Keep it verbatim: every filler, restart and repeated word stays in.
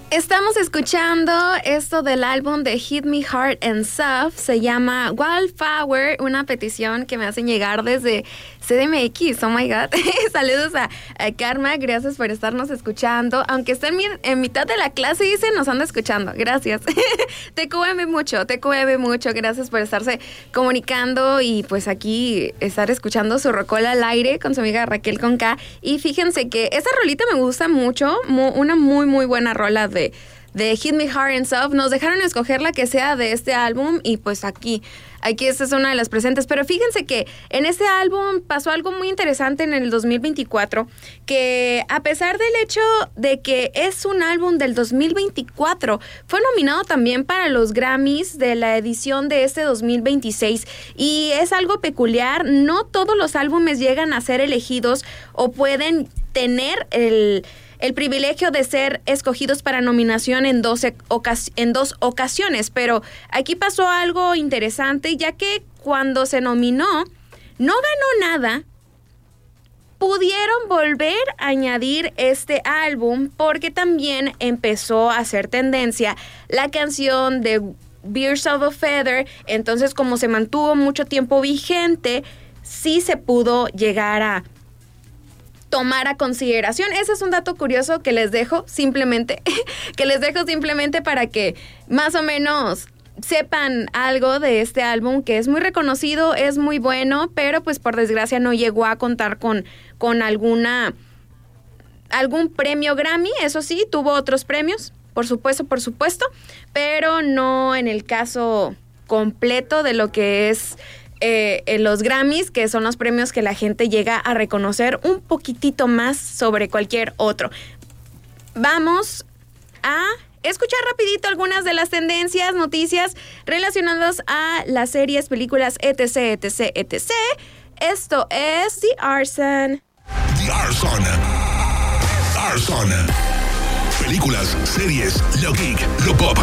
Estamos escuchando esto del álbum de Hit Me Hard and Soft. Se llama Wildflower, una petición que me hacen llegar desde C D M X. Oh my God. Saludos a, a Karma, gracias por estarnos escuchando. Aunque esté en, mi, en mitad de la clase, dice, nos anda escuchando. Gracias. T Q M mucho, T Q M mucho. Gracias por estarse comunicando y pues aquí estar escuchando su rocola al aire con su amiga Raquel con K. Y fíjense que esa rolita me gusta mucho. Mu, una muy, muy buena rola de De, de Hit Me Hard and Soft. Nos dejaron escoger la que sea de este álbum y pues aquí, aquí esta es una de las presentes. Pero fíjense que en este álbum pasó algo muy interesante en el dos mil veinticuatro, que a pesar del hecho de que es un álbum del dos mil veinticuatro, fue nominado también para los Grammys de la edición de este dos mil veintiséis. Y es algo peculiar, no todos los álbumes llegan a ser elegidos o pueden tener el... el privilegio de ser escogidos para nominación en dos, ocas- en dos ocasiones, pero aquí pasó algo interesante, ya que cuando se nominó, no ganó nada, pudieron volver a añadir este álbum porque también empezó a hacer tendencia la canción de Birds of a Feather. Entonces, como se mantuvo mucho tiempo vigente, sí se pudo llegar a tomar a consideración. Ese es un dato curioso que les dejo simplemente, que les dejo simplemente para que más o menos sepan algo de este álbum, que es muy reconocido, es muy bueno, pero pues por desgracia no llegó a contar con, con alguna algún premio Grammy. Eso sí, tuvo otros premios, por supuesto, por supuesto, pero no en el caso completo de lo que es Eh, en los Grammys, que son los premios que la gente llega a reconocer un poquitito más sobre cualquier otro. Vamos a escuchar rapidito algunas de las tendencias, noticias relacionadas a las series, películas, etc, etc, etc. Esto es The Arson. The Arson. Arson. Películas, series, lo geek, lo pop.